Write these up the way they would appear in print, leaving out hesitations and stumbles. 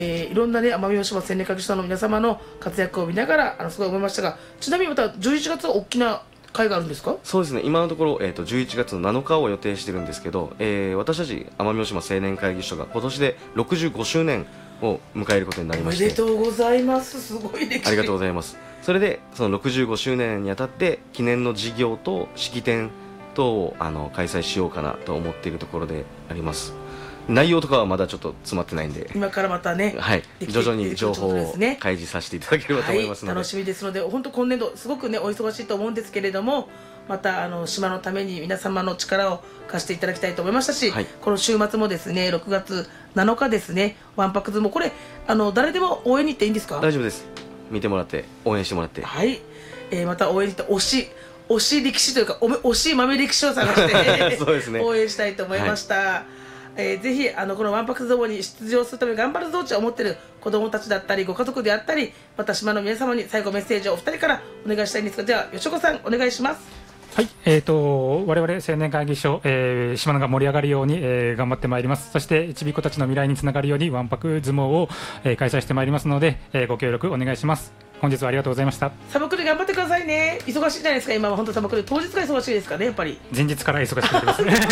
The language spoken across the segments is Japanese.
いろんなね奄美大島青年会議所の皆様の活躍を見ながらすごい思いましたが、ちなみにまた11月は大きな会があるんですか？ そうですね、今のところ、11月の7日を予定してるんですけど、私たち奄美大島青年会議所が今年で65周年を迎えることになりまして。 おめでとうございます。すごい歴史。 ありがとうございます。それでその65周年にあたって記念の事業と式典等を開催しようかなと思っているところであります。内容とかはまだちょっと詰まってないんで、 今からまたね、 はい、徐々に情報を開示させていただければと思いますので、 楽しみですので、本当今年度すごくねお忙しいと思うんですけれども、また島のために皆様の力を貸していただきたいと思いましたし、この週末もですね6月7日ですね、わんぱく相撲、これ誰でも応援に行っていいんですか？ 大丈夫です。見てもらって応援してもらって、 はい、また応援に行って推し力士というか推し豆力士を探してそうです、ね、応援したいと思いました。ぜひこのわんぱく相撲に出場するために頑張るぞと思っている子どもたちだったりご家族であったり、また島の皆様に最後メッセージをお二人からお願いしたいんですが、では吉岡さんお願いします。 はい、我々青年会議所、島野が盛り上がるように、頑張ってまいります。そしてちびっ子たちの未来につながるようにわんぱく相撲を、開催してまいりますので、ご協力お願いします。本日はありがとうございました。 サブクル頑張ってくださいね。忙しいじゃないですか。今は本当サブクル当日が忙しいですかね、やっぱり前日から忙しくなりますね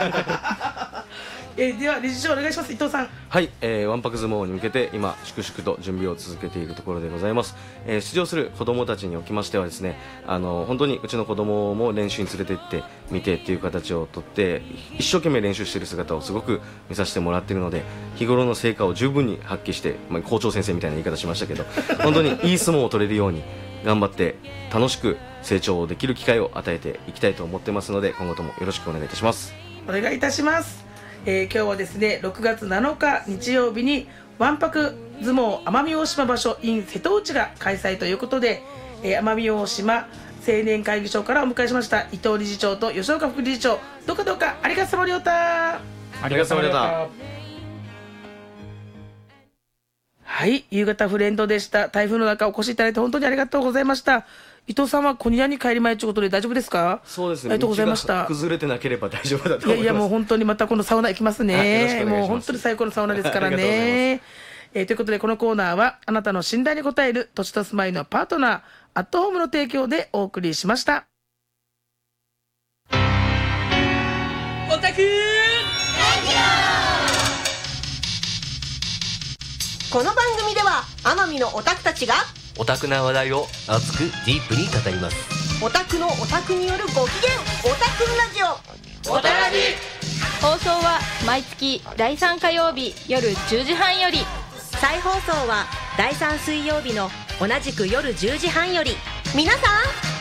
では理事長お願いします。伊藤さん。 はい、わんぱく相撲に向けて今粛々と準備を続けているところでございます。出場する子どもたちにおきましてはですね、本当にうちの子どもも練習に連れて行って見てっていう形をとって一生懸命練習している姿をすごく見させてもらっているので、日頃の成果を十分に発揮して、校長先生みたいな言い方しましたけど本当にいい相撲を取れるように頑張って楽しく成長できる機会を与えていきたいと思ってますので、今後ともよろしくお願いいたします。 お願いいたします。今日はですね6月7日日曜日にわんぱく相撲奄美大島場所 in 瀬戸内が開催ということで、奄美大島青年会議所からお迎えしました伊藤理事長と吉岡副理事長、どうかありがとうさまりょうた。 ありがとうさまりょうた。 はい、夕方フレンドでした。台風の中お越しいただいて本当にありがとうございました。伊藤さんはコニアに帰り前ということで大丈夫ですか？ そうですね、 ありがとうございました。 崩れてなければ大丈夫だと思います。 いやもう本当にまたこのサウナ行きますね。もう本当に最高のサウナですからねということでこのコーナーはあなたの信頼に応える土地と住まいのパートナーアットホームの提供でお送りしました。オタクこの番組では奄美のオタクたちがオタクな話題を熱くディープに語ります。 オタクのオタクによるご機嫌オタクラジオ、オタラジ。 放送は毎月第3火曜日夜10時半より、 再放送は第3水曜日の同じく夜10時半より。皆さん